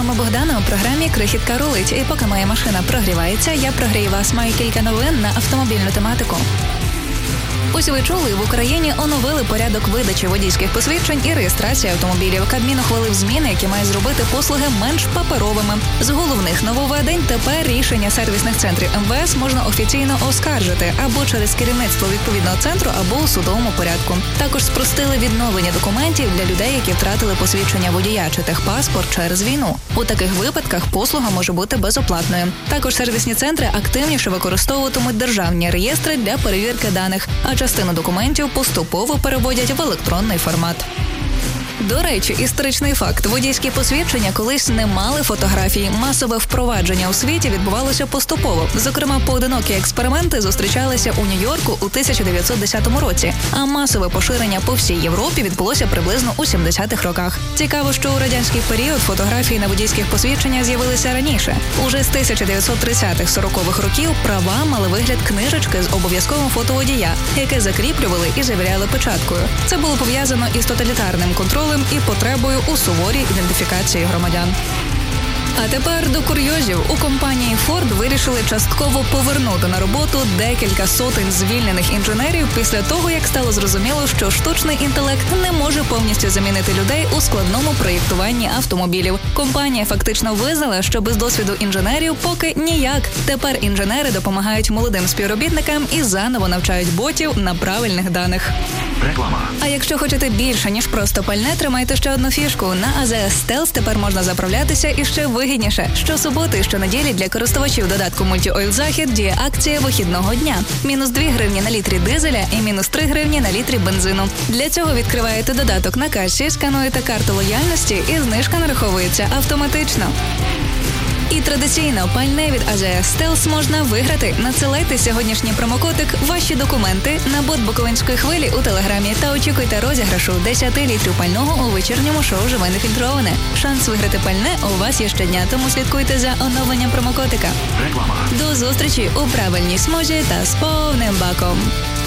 вами Богдана у програмі «Крихітка рулить». І поки моя машина прогрівається, я прогрію вас. Маю кілька новин на автомобільну тематику. Ось ви чули, в Україні оновили порядок видачі водійських посвідчень і реєстрації автомобілів. Кабмін ухвалив зміни, які мають зробити послуги менш паперовими. З головних нововведень тепер рішення сервісних центрів МВС можна офіційно оскаржити або через керівництво відповідного центру, або у судовому порядку. Також спростили відновлення документів для людей, які втратили посвідчення водія чи техпаспорт через війну. У таких випадках послуга може бути безоплатною. Також сервісні центри активніше використовуватимуть державні реєстри для перевірки даних, а частину документів поступово переводять в електронний формат. До речі, історичний факт. Водійські посвідчення колись не мали фотографій. Масове впровадження у світі відбувалося поступово. Зокрема, поодинокі експерименти зустрічалися у Нью-Йорку у 1910 році, а масове поширення по всій Європі відбулося приблизно у 70-х роках. Цікаво, що у радянський період фотографії на водійських посвідченнях з'явилися раніше. Уже з 1930-40-х років права мали вигляд книжечки з обов'язковим фото водія, яке закріплювали і завіряли печаткою. Це було пов'язано із тоталітарним контролем і потребою у суворій ідентифікації громадян. А тепер до курйозів. У компанії Ford вирішили частково повернути на роботу декілька сотень звільнених інженерів після того, як стало зрозуміло, що штучний інтелект не може повністю замінити людей у складному проєктуванні автомобілів. Компанія фактично визнала, що без досвіду інженерів поки ніяк. Тепер інженери допомагають молодим співробітникам і заново навчають ботів на правильних даних. Реклама. А якщо хочете більше, ніж просто пальне, тримайте ще одну фішку. На AZS Stealth тепер можна заправлятися і ще вигідніше. Щосуботи і щонеділі для користувачів додатку Multi-Oil Захід діє акція вихідного дня. Мінус 2 гривні на літрі дизеля і мінус 3 гривні на літрі бензину. Для цього відкриваєте додаток на касі, скануєте карту лояльності і знижка нараховується автоматично. І традиційно пальне від AZS Stealth можна виграти. Надсилайте сьогоднішній промокодик «Ваші документи» на бот Буковинської хвилі у Телеграмі та очікуйте розіграшу 10 літрів пального у вечірньому шоу «Живе нефільтроване». Шанс виграти пальне у вас є щодня, тому слідкуйте за оновленням промокодика. Реклама. До зустрічі у правильній смузі та з повним баком.